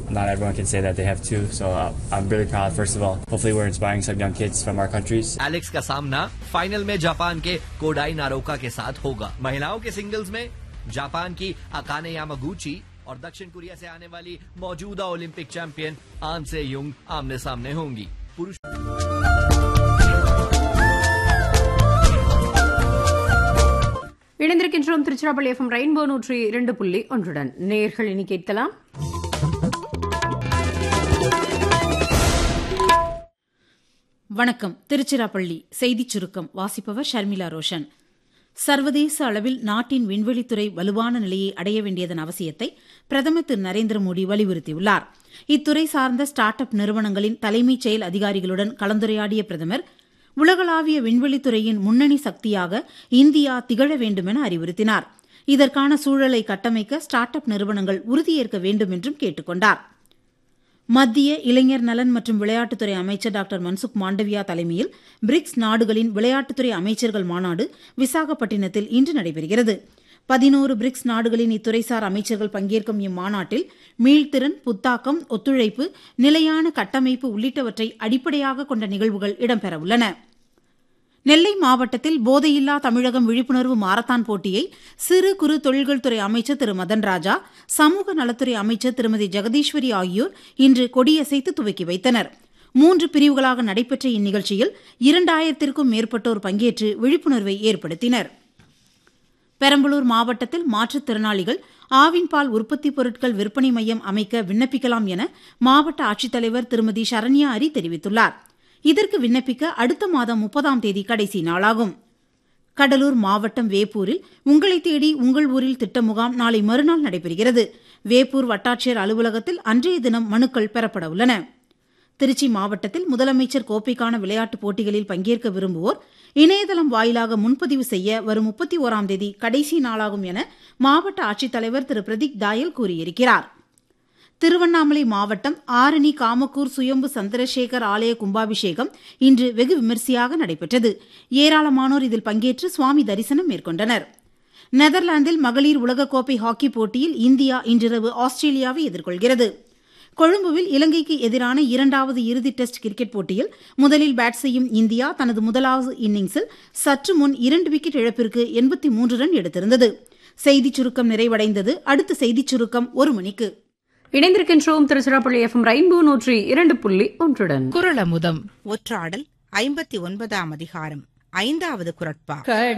not everyone can say that they have two. So I'm really proud, first of all. Hopefully we're inspiring some young kids from our countries. Alex का सामना final में Japan के कोडाई नारोका के साथ होगा। महिलाओं के सिंगल्स में जापान की अकाने यामागुची और दक्षिण कोरिया से आने वाली मौजूदा ओलंपिक चैंपियन आन से युंग आमने सामने होंगी। पुरुष இணைந்திருக்கின்றோம் திருச்சிராப்பள்ளி எஃப்எம் ரெயின்போ 102.1 நேயர்கள் இனி கேட்கலாம். வணக்கம். திருச்சிராப்பள்ளி செய்திச் சுருக்கம் வாசிப்பவர் ஷர்மிளா ரோஷன். சர்வதேச அளவில் நாட்டின் விண்வெளித்துறை வலுவான நிலையை அடைய வேண்டியதன் அவசியத்தை பிரதமர் திரு நரேந்திர மோடி வலியுறுத்தியுள்ளார். இத்துறை சார்ந்த ஸ்டார்ட் அப் நிறுவனங்களின் தலைமைச் செயல் அதிகாரிகளுடன் கலந்துரையாடிய பிரதமர் உலகளாவிய விண்வெளித்துறையின் முன்னணி சக்தியாக இந்தியா திகழ வேண்டுமென அறிவுறுத்தினார். இதற்கான சூழலை கட்டமைக்க ஸ்டார்ட் அப் நிறுவனங்கள் உறுதியேற்க வேண்டும் என்றும் கேட்டுக் கொண்டார். மத்திய இளைஞர் நலன் மற்றும் விளையாட்டுத்துறை அமைச்சர் டாக்டர் மன்சுக் மாண்டவியா தலைமையில் பிரிக்ஸ் நாடுகளின் விளையாட்டுத்துறை அமைச்சர்கள் மாநாடு விசாகப்பட்டினத்தில் இன்று நடைபெறுகிறது. 11 பிரிக்ஸ் நாடுகளின் இத்துறைசார் அமைச்சர்கள் பங்கேற்கும் இம்மாநாட்டில் மீள்திறன், புத்தாக்கம், ஒத்துழைப்பு, நிலையான கட்டமைப்பு உள்ளிட்டவற்றை அடிப்படையாக கொண்ட நிகழ்வுகள் இடம்பெறவுள்ளன. நெல்லை மாவட்டத்தில் போதையில்லா தமிழகம் விழிப்புணர்வு மாரத்தான் போட்டியை சிறு குறு தொழில்கள் துறை அமைச்சர் திரு மதன் ராஜா, சமூக நலத்துறை அமைச்சர் திருமதி ஜெகதீஸ்வரி ஆகியோர் இன்று கொடியசைத்து துவக்கி வைத்தனர். 3 பிரிவுகளாக நடைபெற்ற இந்நிகழ்ச்சியில் 2000க்கும் மேற்பட்டோர் பங்கேற்று விழிப்புணர்வை ஏற்படுத்தினர். பெரம்பலூர் மாவட்டத்தில் மாற்றுத்திறனாளிகள் ஆவின் பால் உற்பத்தி பொருட்கள் விற்பனை மையம் அமைக்க விண்ணப்பிக்கலாம் என மாவட்ட ஆட்சித்தலைவர் திருமதி சரண்யா அரி தெரிவித்துள்ளார். இதற்கு விண்ணப்பிக்க அடுத்த மாதம் 30ஆம் தேதி கடைசி நாளாகும். கடலூர் மாவட்டம் வேப்பூரில் உங்களை தேடி உங்கள் ஊரில் திட்ட முகாம் நாளை மறுநாள் நடைபெறுகிறது. வேப்பூர் வட்டாட்சியர் அலுவலகத்தில் அன்றைய தினம் மனுக்கள் பெறப்பட உள்ளன. திருச்சி மாவட்டத்தில் முதலமைச்சர் கோப்பைக்கான விளையாட்டுப் போட்டிகளில் பங்கேற்க விரும்புவோர் இணையதளம் வாயிலாக முன்பதிவு செய்ய வரும் 31ஆம் தேதி கடைசி நாளாகும் என மாவட்ட ஆட்சித்தலைவர் திரு பிரதீக் தாயல் கூறியிருக்கிறார். திருவண்ணாமலை மாவட்டம் ஆரணி காமக்கூர் சுயம்பு சந்திரசேகர் ஆலய கும்பாபிஷேகம் இன்று வெகு விமரிசையாக நடைபெற்றது. ஏராளமானோர் இதில் பங்கேற்று சுவாமி தரிசனம் மேற்கொண்டனர். நெதர்லாந்தில் மகளிர் உலகக்கோப்பை ஹாக்கி போட்டியில் இந்தியா இன்றிரவு ஆஸ்திரேலியாவை எதிர்கொள்கிறது. கொழும்புவில் இலங்கைக்கு எதிரான 2வது இறுதி டெஸ்ட் கிரிக்கெட் போட்டியில் முதலில் பேட் செய்யும் இந்தியா தனது முதலாவது இன்னிங்ஸில் சற்று முன் 2 விக்கெட் இழப்பிற்கு 83 ரன் எடுத்திருந்தது. செய்திச் சுருக்கம் நிறைவடைந்தது. அடுத்த செய்திச் சுருக்கம் 1 மணிக்கு. இணைந்திருக்கின்றோம் திருச்சிராப்பள்ளி எஃப்எம் ரெயின்போ 102.1. குறளமுதம் ஒற்றாடல் 59ஆம் அதிகாரம் 5வது குறட்பா.